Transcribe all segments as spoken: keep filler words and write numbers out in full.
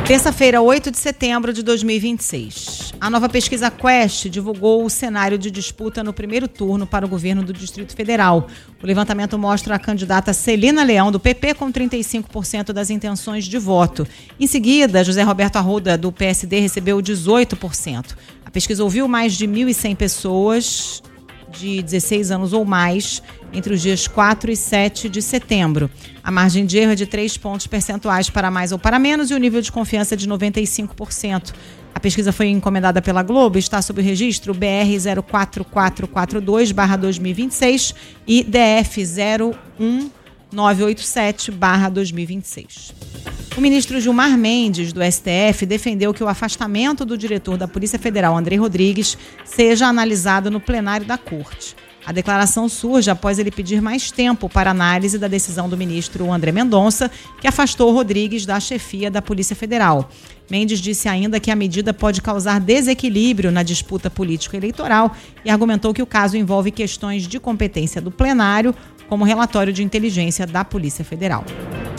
Terça-feira, oito de setembro de dois mil e vinte e seis. A nova pesquisa Quest divulgou o cenário de disputa no primeiro turno para o governo do Distrito Federal. O levantamento mostra a candidata Celina Leão, do P P, com trinta e cinco por cento das intenções de voto. Em seguida, José Roberto Arruda, do P S D, recebeu dezoito por cento. A pesquisa ouviu mais de mil e cem pessoas de dezesseis anos ou mais entre os dias quatro e sete de setembro. A margem de erro é de três pontos percentuais para mais ou para menos e o nível de confiança é de noventa e cinco por cento. A pesquisa foi encomendada pela Globo e está sob o registro B R zero quatro quatro quatro dois barra dois mil e vinte e seis e D F zero um nove oito sete barra dois mil e vinte e seis. O ministro Gilmar Mendes, do S T F, defendeu que o afastamento do diretor da Polícia Federal, André Rodrigues, seja analisado no plenário da Corte. A declaração surge após ele pedir mais tempo para análise da decisão do ministro André Mendonça, que afastou Rodrigues da chefia da Polícia Federal. Mendes disse ainda que a medida pode causar desequilíbrio na disputa político-eleitoral e argumentou que o caso envolve questões de competência do plenário, como relatório de inteligência da Polícia Federal.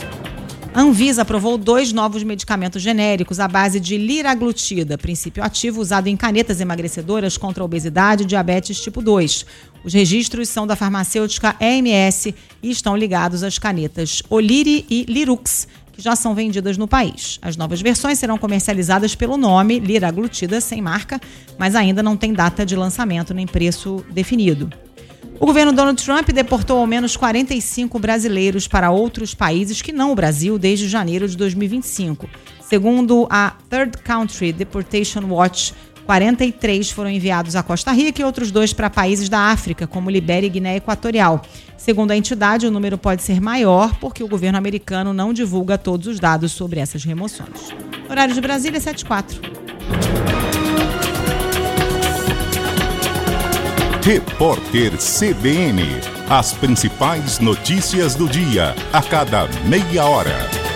A Anvisa aprovou dois novos medicamentos genéricos à base de liraglutida, princípio ativo usado em canetas emagrecedoras contra a obesidade e diabetes tipo dois. Os registros são da farmacêutica E M S e estão ligados às canetas Oliri e Lirux, que já são vendidas no país. As novas versões serão comercializadas pelo nome liraglutida, sem marca, mas ainda não tem data de lançamento nem preço definido. O governo Donald Trump deportou ao menos quarenta e cinco brasileiros para outros países que não o Brasil desde janeiro de dois mil e vinte e cinco. Segundo a Third Country Deportation Watch, quarenta e três foram enviados à Costa Rica e outros dois para países da África, como Libéria e Guiné Equatorial. Segundo a entidade, o número pode ser maior porque o governo americano não divulga todos os dados sobre essas remoções. Horário de Brasília, sete e quatro. Repórter C B N. As principais notícias do dia, a cada meia hora.